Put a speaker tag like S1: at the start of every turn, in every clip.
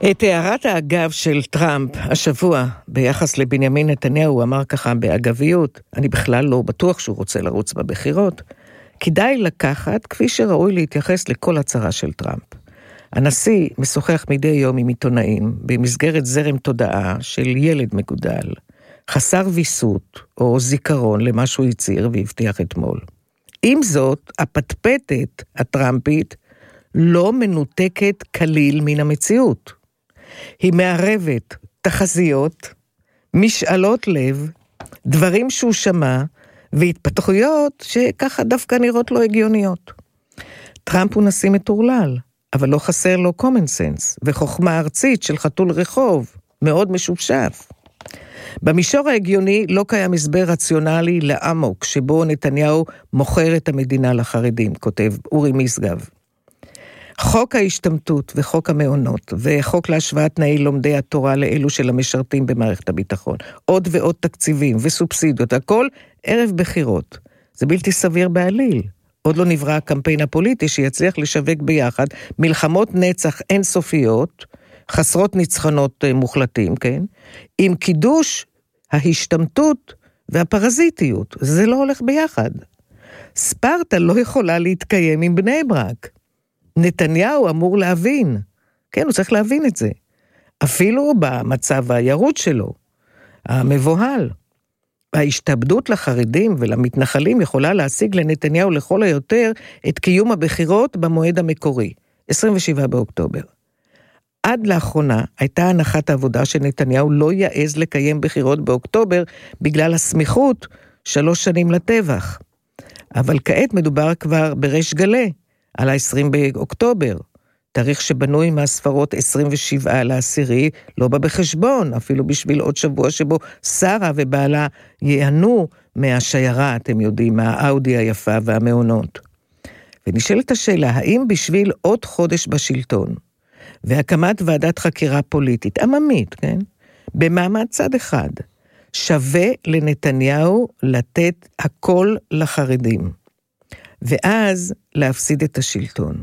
S1: את הערת האגב של טראמפ השבוע ביחס לבנימין נתניהו, הוא אמר ככה באגביות, אני בכלל לא בטוח שהוא רוצה לרוץ בבחירות, כדאי לקחת כפי שראוי להתייחס לכל הצהרה של טראמפ. הנשיא משוחח מדי יום עם עיתונאים במסגרת זרם תודעה של ילד מגודל, חסר ויסות או זיכרון למה שהוא הצהיר והבטיח אתמול. עם זאת, הפטפטת הטראמפית לא מנותקת כליל מן המציאות. היא מערבת תחזיות, משאלות לב, דברים שהוא שמע, והתפתחויות שככה דווקא נראות לא הגיוניות. טראמפ הוא נשיא מטורלל, אבל לא חסר לו common sense, וחוכמה ארצית של חתול רחוב, מאוד משופשף. במישור ההגיוני לא קיים הסבר רציונלי לאמוק, שבו נתניהו מוכר את המדינה לחרדים, כותב אורי משגב. חוק ההשתמטות וחוק המעונות, וחוק להשוואת תנאי לומדי התורה לאלו של המשרתים במערכת הביטחון, עוד ועוד תקציבים וסובסידיות, הכל ערב בחירות. זה בלתי סביר בעליל. עוד לא נברא הקמפיין הפוליטי שיצליח לשווק ביחד מלחמות נצח אינסופיות, חסרות ניצחונות מוחלטים, כן? עם קידוש ההשתמטות והפרזיטיות. זה לא הולך ביחד. ספרטה לא יכולה להתקיים עם בני ברק. נתניהו אמור להבין, כן, הוא צריך להבין את זה, אפילו במצב הירוד שלו, המבוהל. ההשתעבדות לחרדים ולמתנחלים יכולה להשיג לנתניהו לכל היותר את קיום הבחירות במועד המקורי, 27 באוקטובר. עד לאחרונה הייתה הנחת העבודה שנתניהו לא יעז לקיים בחירות באוקטובר בגלל הסמיכות 3 שנים לטבח. אבל כעת מדובר כבר בריש גלי, על ה-20 באוקטובר, תאריך שבנוי מהספרות 27 לעשירי, לא בא בחשבון, אפילו בשביל עוד שבוע שבו שרה ובעלה ייהנו מהשיירה, אתם יודעים, מהאאודי היפה והמעונות. ונשאלת השאלה, האם בשביל עוד חודש בשלטון, והקמת ועדת חקירה פוליטית, עממית, כן? במעמד צד אחד, שווה לנתניהו לתת הכל לחרדים. ואז להפסיד את השלטון.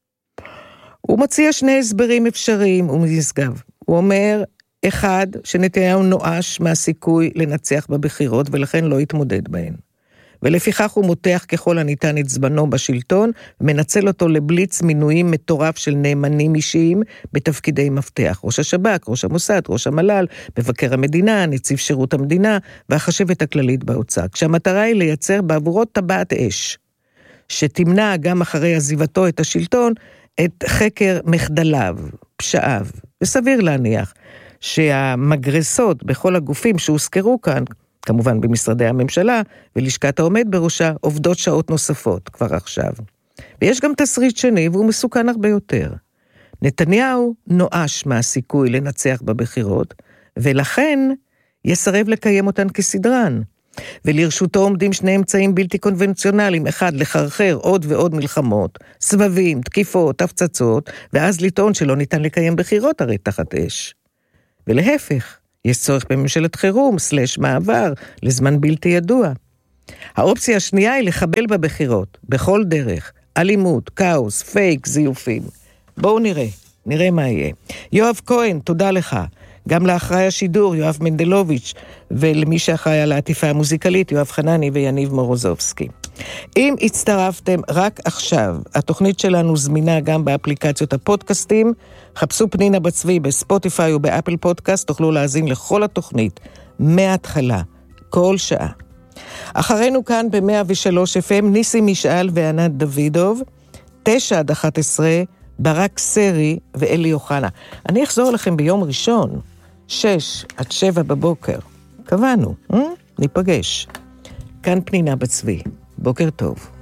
S1: הוא מציע 2 הסברים אפשריים ומשגב. הוא אומר, 1, שנתניהו נואש מהסיכוי לנצח בבחירות, ולכן לא יתמודד בהן. ולפיכך הוא מותח ככל הניתן את זמנו בשלטון, ומנצל אותו לבליץ מינויים מטורף של נאמנים אישיים בתפקידי מפתח. ראש השב"כ, ראש המוסד, ראש המל"ל, מבקר המדינה, נציב שירות המדינה, והחשבת הכללית באוצר. כשהמטרה היא לייצר בעבורו טבעת אש. שתמנע גם אחרי עזיבתו את השלטון, את חקר מחדליו, פשעיו. וסביר להניח שהמגרסות בכל הגופים שהוזכרו כאן, כמובן במשרדי הממשלה, ולשכת העומד בראשה, עובדות שעות נוספות כבר עכשיו. ויש גם תסריט שני, והוא מסוכן הרבה יותר. נתניהו נואש מהסיכוי לנצח בבחירות, ולכן יסרב לקיים אותן כסדרן. ולרשותו עומדים 2 אמצעים בלתי קונבנציונליים, 1, לחרחר עוד ועוד מלחמות, סבבים, תקיפות, הפצצות, ואז לטעון שלא ניתן לקיים בחירות הרי תחת אש. ולהפך, יש צורך בממשלת חירום, מעבר, לזמן בלתי ידוע. האופציה השנייה היא לחבל בבחירות, בכל דרך, אלימות, כאוס, פייק, זיופים. בואו נראה מה יהיה. יואב כהן, תודה לך. גם לאחראי השידור, יואב מנדלוביץ', ולמי שאחראי על העטיפה המוזיקלית, יואב חנני ויניב מורוזובסקי. אם הצטרפתם רק עכשיו, התוכנית שלנו זמינה גם באפליקציות הפודקאסטים, חפשו פנינה בצבי בספוטיפיי ובאפל פודקאסט, תוכלו להאזין לכל התוכנית, מההתחלה, כל שעה. אחרינו כאן ב-103 FM, ניסי משאל וענת דוידוב, 9 עד 11, ברק סרי ואלי יוחנה. אני אחזור לכם ביום ראשון, 6 עד 7 בבוקר. קבענו, ניפגש. כאן פנינה בצבי. בוקר טוב.